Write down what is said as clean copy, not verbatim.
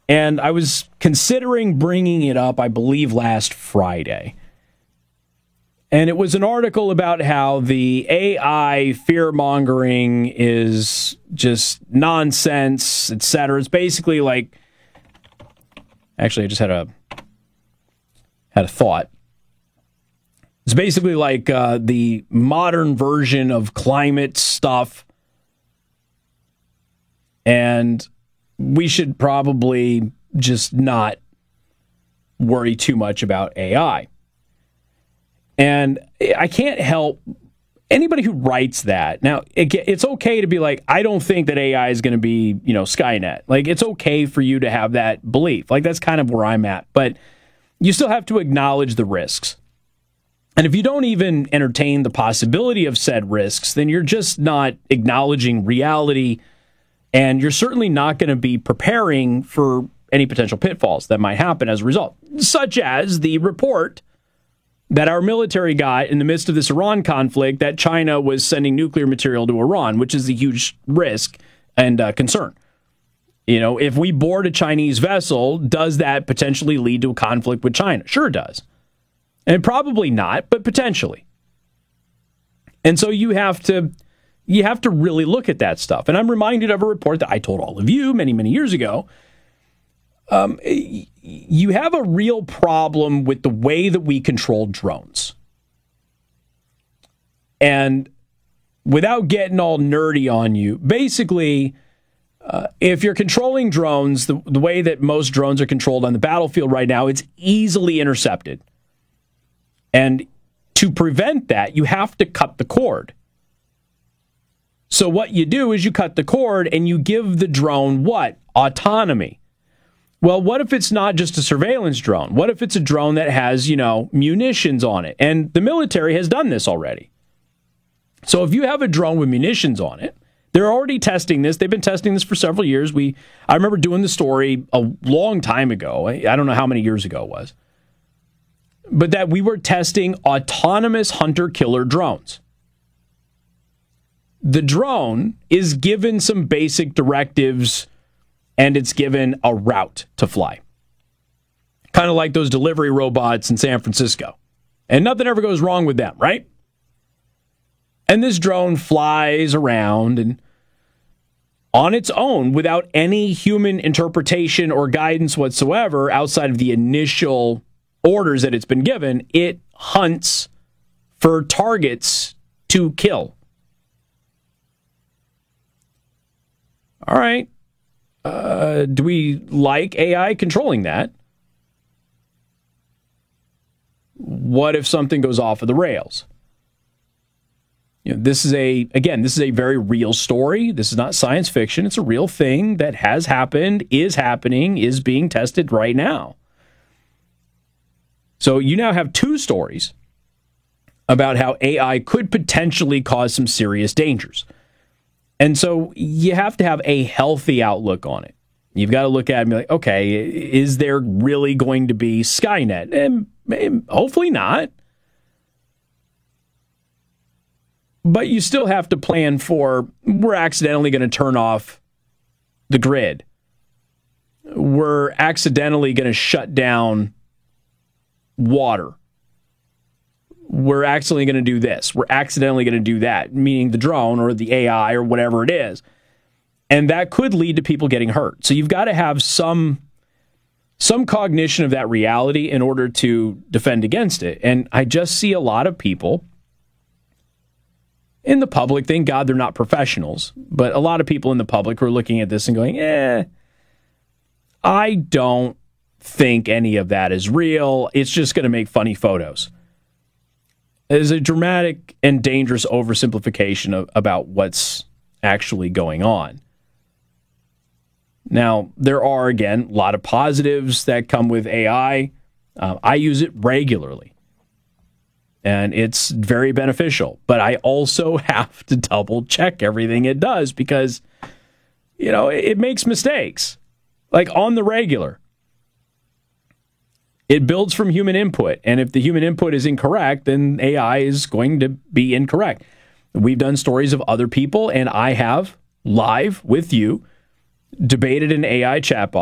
And I was considering bringing it up, I believe, last Friday. And it was an article about how the AI fear-mongering is just nonsense, etc. It's basically like... Actually, I just had a thought. It's basically like the modern version of climate stuff. And we should probably just not worry too much about AI. And I can't help anybody who writes that. Now, it's okay to be like, I don't think that AI is going to be, Skynet. Like, it's okay for you to have that belief. Like, that's kind of where I'm at. But you still have to acknowledge the risks. And if you don't even entertain the possibility of said risks, then you're just not acknowledging reality. And you're certainly not going to be preparing for any potential pitfalls that might happen as a result, such as the report that our military got in the midst of this Iran conflict that China was sending nuclear material to Iran, which is a huge risk and concern. If we board a Chinese vessel, does that potentially lead to a conflict with China? Sure it does. And probably not, but potentially. And so you have to really look at that stuff. And I'm reminded of a report that I told all of you many, many years ago. You have a real problem with the way that we control drones. And without getting all nerdy on you, basically, if you're controlling drones, the way that most drones are controlled on the battlefield right now, it's easily intercepted. And to prevent that, you have to cut the cord. So what you do is you cut the cord and you give the drone what? Autonomy. Well, what if it's not just a surveillance drone? What if it's a drone that has, munitions on it? And the military has done this already. So if you have a drone with munitions on it, they're already testing this. They've been testing this for several years. I remember doing the story a long time ago. I don't know how many years ago it was. But that we were testing autonomous hunter-killer drones. The drone is given some basic directives and it's given a route to fly. Kind of like those delivery robots in San Francisco. And nothing ever goes wrong with them, right? And this drone flies around and on its own, without any human interpretation or guidance whatsoever, outside of the initial orders that it's been given, it hunts for targets to kill. All right. Do we like AI controlling that? What if something goes off of the rails? This is a very real story. This is not science fiction. It's a real thing that has happened, is happening, is being tested right now. So you now have two stories about how AI could potentially cause some serious dangers. And so you have to have a healthy outlook on it. You've got to look at it and be like, okay, is there really going to be Skynet? And hopefully not. But you still have to plan for, we're accidentally going to turn off the grid. We're accidentally going to shut down water. We're accidentally going to do this. We're accidentally going to do that, meaning the drone or the AI or whatever it is. And that could lead to people getting hurt. So you've got to have some cognition of that reality in order to defend against it. And I just see a lot of people in the public, thank God they're not professionals, but a lot of people in the public who are looking at this and going, I don't think any of that is real. It's just going to make funny photos. It is a dramatic and dangerous oversimplification about what's actually going on. Now, there are, again, a lot of positives that come with AI. I use it regularly, and it's very beneficial. But I also have to double check everything it does because, it makes mistakes, like on the regular. It builds from human input, and if the human input is incorrect, then AI is going to be incorrect. We've done stories of other people, and I have, live with you, debated an AI chatbot